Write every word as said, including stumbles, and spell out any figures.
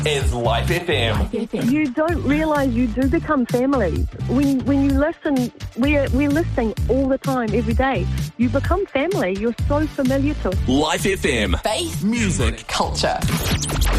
is Life F M. You don't realise you do become family. When when you listen, we're, we're listening all the time, every day. You become family. You're so familiar to us. Life F M. Faith, music, culture.